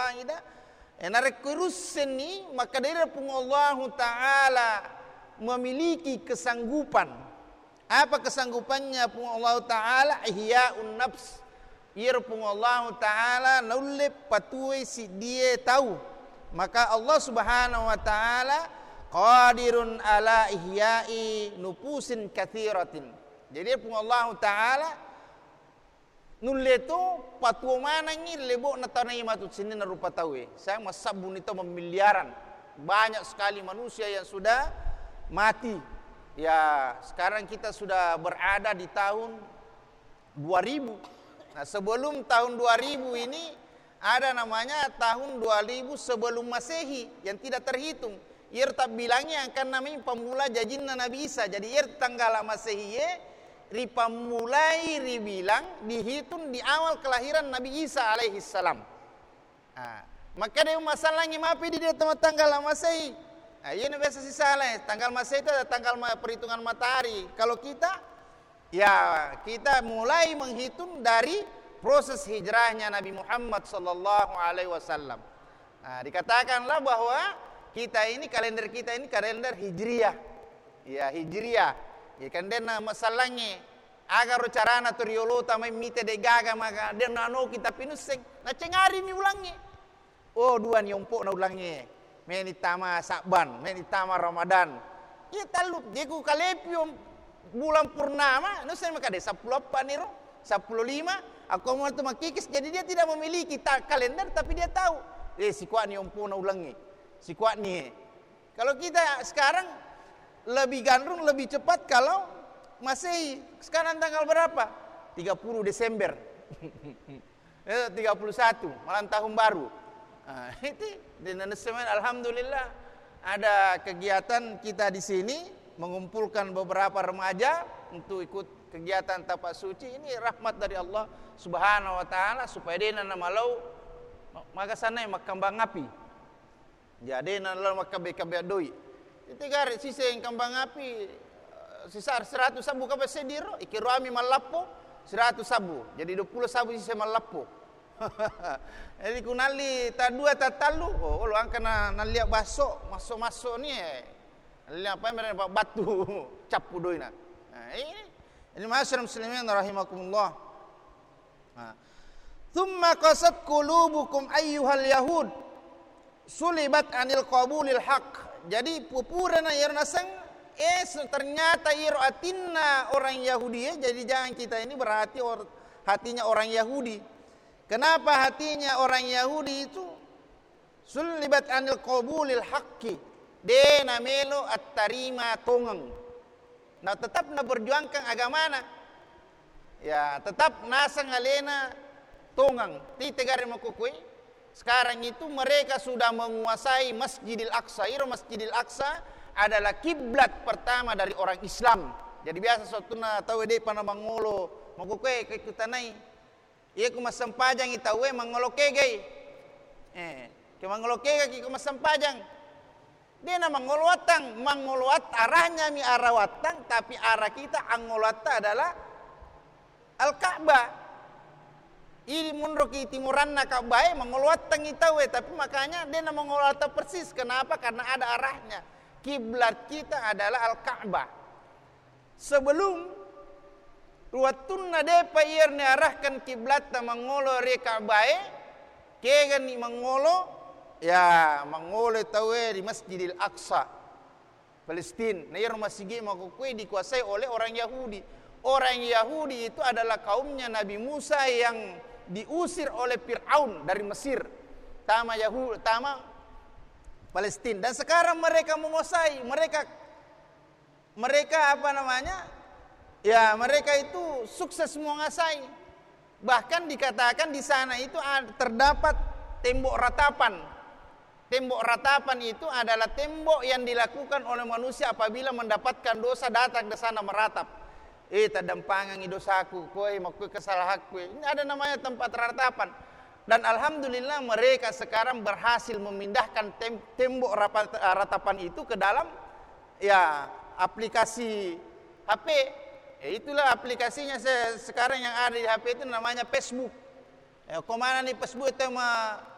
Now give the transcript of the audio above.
faida narek kurusen ni maka dari pun Allah Ta'ala memiliki kesanggupan. Apa kesanggupannya pun Allah Ta'ala? Ihya'un nafs. Ir pun Allah Ta'ala naulip patuai si dia tahu. Maka Allah Subhanahu Wa Ta'ala qadirun ala ihya'i nufusin kathiratin. Jadi pun Allah Ta'ala nulle tu patu mana ni lebo na tanai matut sini na rupa tahu. Saya masabun itu memiliaran. Banyak sekali manusia yang sudah mati. Ya, sekarang kita sudah berada di tahun 2000. Nah, sebelum tahun 2000 ini ada namanya tahun 2000 sebelum Masehi yang tidak terhitung. Ir tak bilangnya akan namanya pemula jajinna Nabi Isa. Jadi ir tanggal Masehi ripa mulai ribilang dihitung di awal kelahiran Nabi Isa alaihi salam. Maka dia masalahnya mapi di dia tanggal Masehi. Ini biasa sih salah. Tanggal Masehi itu ada tanggal perhitungan matahari. Kalau kita kita mulai menghitung dari proses hijrahnya Nabi Muhammad sallallahu alaihi wasallam. Dikatakanlah bahwa kalender kita ini kalender Hijriyah. Ya, Hijriyah. Ya kan dia masalahnya agar carana toriolo tamai mite de gaga maka dia nano kita pinuseng na cengari mi ulangnya. Oh dua ni ompok na ulangnya. Meni tama Sa'ban, meni tama Ramadan. Ya talup dia ku kalepium bulan purnama, no saya maka de 18 niro, 15 aku mau tu makikis jadi dia tidak memiliki kalender tapi dia tahu. Si kuat ni ompok na ulangnya. Si kuat ni. Kalau kita sekarang lebih gandrung, lebih cepat kalau Masehi. Sekarang tanggal berapa? 30 Desember. 31, malam tahun baru. Itu di Indonesia alhamdulillah ada kegiatan kita di sini mengumpulkan beberapa remaja untuk ikut kegiatan tapak suci. Ini rahmat dari Allah Subhanahu wa taala supaya dia nana malau maka sana yang kambang api. Jadi nana maka beka doi. Tiga sisa yang kambang api sisa 100 sabu kape sediro ikiruami malapo 100 sabu jadi 20 sabu sisa malapo. Jadi kunali ta dua ta talu lo angka na liak baso masuk ni liak apa mereka batu capu doi na. Ini masyarakat muslimin rahimakumullah. Thumma qasat qulubukum ayyuhal yahud sulibat anil qabulil haqq. Jadi pupurana yer nasang ternyata yer atinna orang Yahudi jadi jangan kita ini berarti hatinya orang Yahudi. Kenapa hatinya orang Yahudi itu sulibat anil qabulil haqqi de namelo at-tarima tongang. Nah tetap na berjuangkan agama na. Ya, tetap nasang alena tongang. Ti tegare makukui. Sekarang itu mereka sudah menguasai Masjidil Aqsa. Masjidil Aqsa adalah kiblat pertama dari orang Islam. Jadi biasa suatu na tahu deh pana mangolo, makukwe ke kutanai. Ia ku masampajang itawe mangolo kegay. Ke mangolo kegay ki ku masampajang. Dia na mangolwat arahnya mi arah watang tapi arah kita angolwata adalah Al-Ka'bah. Ini mundur ke timuran nak baik mengolwat tangitawe tapi makanya dia nak mengolwat persis. Kenapa? Karena ada arahnya. Kiblat kita adalah Al-Ka'bah. Sebelum ruatunna depa ier ne arahkan kiblat ta mangolo re Ka'bah kegan ni mangolo tawe di Masjidil Aqsa Palestina. Nah ier masjid makukui dikuasai oleh orang Yahudi. Orang Yahudi itu adalah kaumnya Nabi Musa yang diusir oleh Fir'aun dari Mesir, tama Palestina. Dan sekarang mereka menguasai, mereka apa namanya? Ya, mereka itu sukses menguasai. Bahkan dikatakan di sana itu terdapat tembok ratapan. Tembok ratapan itu adalah tembok yang dilakukan oleh manusia apabila mendapatkan dosa datang ke sana meratap. Tadampangan dosaku, koi makui kesalahanku. Ini ada namanya tempat ratapan. Dan alhamdulillah mereka sekarang berhasil memindahkan tembok ratapan itu ke dalam aplikasi HP. Itulah aplikasinya sekarang yang ada di HP itu namanya Facebook. Kemana nih Facebook itu